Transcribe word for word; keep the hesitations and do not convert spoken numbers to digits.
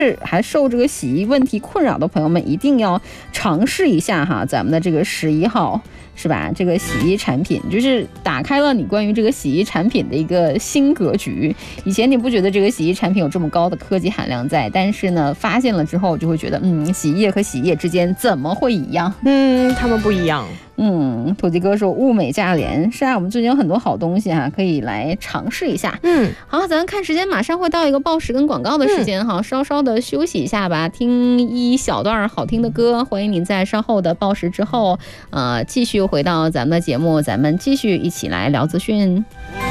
还受这个洗衣问题困扰的朋友们，一定要尝试一下哈，咱们的这个十一号是吧？这个洗衣产品就是打开了你关于这个洗衣产品的一个新格局。以前你不觉得这个洗衣产品有这么高的科技含量在，但是呢，发现了之后就会觉得，嗯，洗衣液和洗衣液之间怎么会一样？ 嗯，他们不一样。 嗯，土鸡哥说物美价廉，是啊，我们最近有很多好东西哈、啊，可以来尝试一下。 嗯， 好，咱们看时间，马上会到一个报时跟广告的时间哈、嗯，稍稍的休息一下吧，听一小段好听的歌。欢迎您在稍后的报时之后，呃，继续回到咱们的节目，咱们继续一起来聊资讯。